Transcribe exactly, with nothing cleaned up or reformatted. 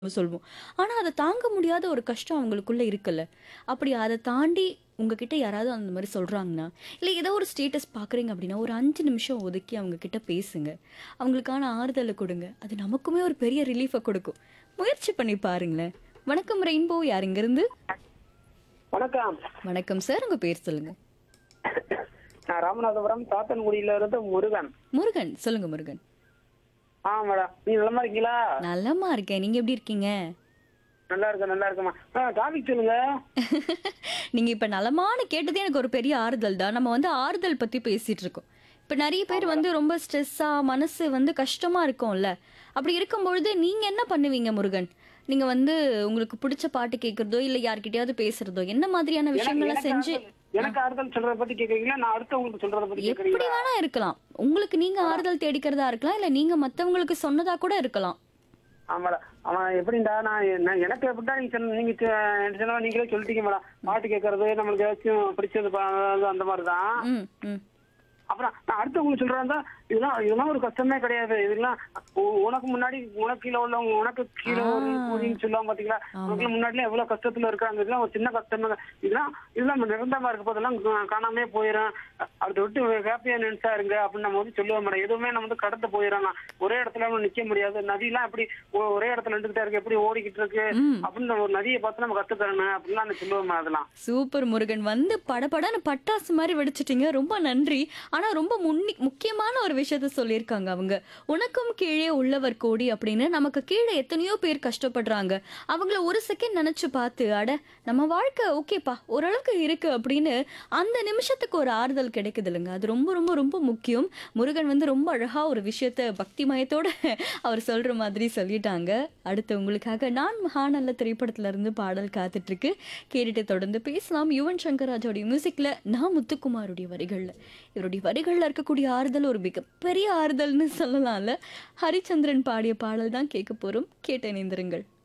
நம்ம சொல்வோம். ஆனா, அத தாங்க முடியாத ஒரு கஷ்டம் அவங்களுக்குள்ள இருக்குல்ல. அப்படி அத தாண்டி உங்ககிட்ட யாராவது அந்த மாரி சொல்றாங்கன்னா, இல்ல ஏதோ ஒரு ஸ்டேட்டஸ் பார்க்குறீங்க அப்படின்னா, ஒரு ஐந்து நிமிஷம் ஒதுக்கி அவங்க கிட்ட பேசுங்க. அவங்களுக்கான ஆறுதல குடுங்க. அது நமக்குமே ஒரு பெரிய ரிலீஃப குடுக்கும். முயற்சி பண்ணி பாருங்களேன். வணக்கம் ரெயின்போ யார் இங்கருந்து? வணக்கம். வணக்கம் சார். உங்க பேர் சொல்லுங்க. நான் ராமநாதபுரம் சாத்தன்குடியில இருந்து முருகன். முருகன். சொல்லுங்க முருகன். ஆ மேடம். நீங்க நலமா இருக்கீங்களா? நலமா இருக்கேன். நீங்க எப்படி இருக்கீங்க? நல்லா இருக்கேன், நல்லா இருக்கேம்மா. ஆ டாபிக் சொல்லுங்க. நீங்க இப்ப நலமான்னு கேட்டதே எனக்கு ஒரு பெரிய ஆறுதல் தான். நம்ம வந்து ஆறுதல் பத்தி பேசிட்டு இருக்கோம். இப்ப நெறைய பேர் வந்து ரொம்ப ஸ்ட்ரெஸ்ஸா, மனசு வந்து கஷ்டமா இருக்கும்ல. அப்படி இருக்கும்பொழுது நீங்க என்ன பண்ணுவீங்க முருகன்? நீங்க வந்து உங்களுக்கு பிடிச்ச பாட்டு கேட்கிறதோ, இல்ல யார்கிட்டயாவது பேசுறதோ, என்ன மாதிரியான எனக்கு விஷயங்கள எனக்கு செஞ்சு ஆறுதல் எனக்கு ஆறுதல் சொல்றத பத்தி கேக்குறீங்களா? நான் அடுத்தவங்களுக்கு சொல்றத பத்தி எப்படி கேக்குறீங்களா? வேணா இருக்கலாம். உங்களுக்கு நீங்க ஆறுதல் தேடிக்கிறதா இருக்கலாம். இல்ல நீங்க மத்தவங்களுக்கு சொன்னதா கூட இருக்கலாம். ஆ மேடம். அவன் எப்படின்டா நான் நான் எனக்கு எப்படின்னா நீங்க சொன்ன நீங்க சொ- என்கிட்ட சொன்னவங்க நீங்களே சொல்லிட்டீங்க மேடம். பாட்டு கேட்கறது நம்மளுக்கு ஏதாச்சும் பிடிச்சது பா- அந்த மாதிரி தான். ம், ம். அப்புறம் நான் அடுத்தவங்களுக்கு சொல்றதா இதெல்லாம் இதெல்லாம் ஒரு கஷ்டமே கிடையாது. இதெல்லாம் உ- உனக்கு முன்னாடி உனக்கு கீழே உள்ளவங்க உனக்கு கீழே ஒரு ஆ. கூலின்னு சொல்லுவாங்க பாத்தீங்களா? ஆமா. உனக்கு முன்னாடிலாம் எவ்வளவு கஷ்டத்துல இருக்காங்க. இதெல்லாம் ஒரு சின்ன கஷ்டமே தான். இதெல்லாம் இதெல்லாம் நிரந்தரமா இருக்க போதெல்லாம் கா- காணாமே போயிடும். அடுத்த விட்டு ஹாப்பியா நினைச்சா இருங்க அப்படின்னு நம்ம வந்து சொல்லுவோம் மேடம். எதுவுமே நம்ம வந்து கடந்து போயிடறாங்க. ஒரே இடத்துல நம்ம நிக்க முடியாது. நதியெல்லாம் எப்படி ஒ- ஒரே இடத்துல நின்றுகிட்டே இருக்கு, எப்படி ஓடிக்கிட்டு இருக்கு ம். அப்படின்னு ஒரு நதியை பார்த்து நம்ம கத்துக்கிறேன் அப்படின்லாம் நான் சொல்லுவோம் அதெல்லாம். சூப்பர் முருகன். வந்து படபடன்னு பட்டாசு மாரி வெடிச்சிட்டீங்க. ரொம்ப நன்றி. ஆனா ரொம்ப முன்னி முக்கியமான ஒரு விஷயத்த சொல்லியிருக்காங்க அவங்க. உனக்கும் கீழே உள்ளவர் கோடி அப்படின்னு நமக்கு கீழே எத்தனையோ பேர் கஷ்டப்படுறாங்க. அவங்கள ஒரு செகண்ட் நினைச்சு பார்த்து, அட நம்ம வாழ்க்கை ஓகேப்பா ஓரளவுக்கு இருக்கு அப்படின்னு அந்த நிமிஷத்துக்கு ஒரு ஆறுதல் கிடைக்குது இல்லைங்க. அது ரொம்ப ரொம்ப ரொம்ப முக்கியம். முருகன் வந்து ரொம்ப அழகா ஒரு விஷயத்த பக்திமயத்தோட அவர் சொல்ற மாதிரி சொல்லிட்டாங்க. அடுத்து உங்களுக்காக நான் மகாநல்ல திரைப்படத்துல இருந்து பாடல் காத்துட்டு இருக்கு. கேட்டுட்டு தொடர்ந்து பேசலாம். யுவன் சங்கர் ராஜாவுடைய மியூசிக்ல நான் முத்துக்குமாருடைய வரிகள்ல இவருடைய வரிகள்ல இருக்கக்கூடிய ஆறுதல் ஒரு மிகப்பெரிய ஆறுதல்னு சொல்லலாம்ல. ஹரிச்சந்திரன் பாடிய பாடல் தான் கேட்க போறோம். கேட்டு இணைந்திருங்கள்.